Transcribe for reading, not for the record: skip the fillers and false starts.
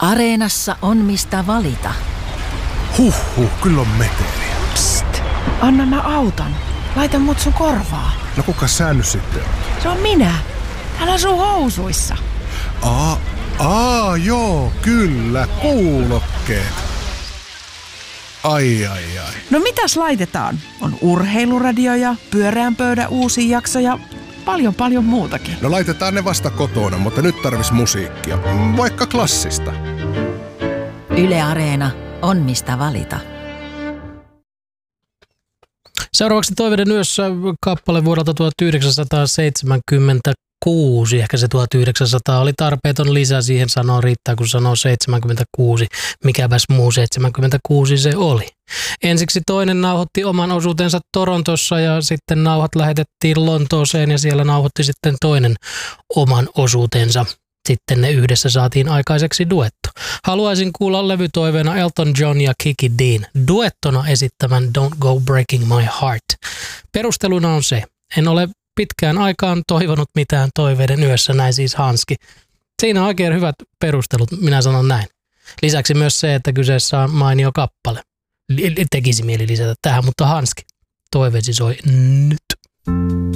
Areenassa on mistä valita. Kyllä on meteliä. Psst, anna mä auton. Laita mut sun korvaa. No kuka sä nyt sitten on? Se on minä. Täällä on sun housuissa. Joo, kyllä, kuulokkeet. Ai. No mitäs laitetaan? On urheiluradio ja pyöreän pöydän uusi jakso ja paljon muutakin. No laitetaan ne vasta kotona, mutta nyt tarvis musiikkia. Vaikka klassista. Yle Areena on mistä valita. Seuraavaksi Toiveiden yössä kappale vuodelta 1976. Ehkä se 1900 oli tarpeeton lisä. Siihen sanoo riittää, kun sanoo 76. Mikäpäs muu 76 se oli. Ensiksi toinen nauhoitti oman osuutensa Torontossa ja sitten nauhat lähetettiin Lontooseen ja siellä nauhoitti sitten toinen oman osuutensa. Sitten ne yhdessä saatiin aikaiseksi duetto. Haluaisin kuulla levytoiveena Elton John ja Kiki Dean duettona esittämän Don't Go Breaking My Heart. Perusteluna on se, en ole pitkään aikaan toivonut mitään Toiveiden yössä, näin siis Hanski. Siinä on oikein hyvät perustelut, minä sanon näin. Lisäksi myös se, että kyseessä on mainio kappale. Tekisi mieli lisätä tähän, mutta Hanski, toiveesi soi nyt.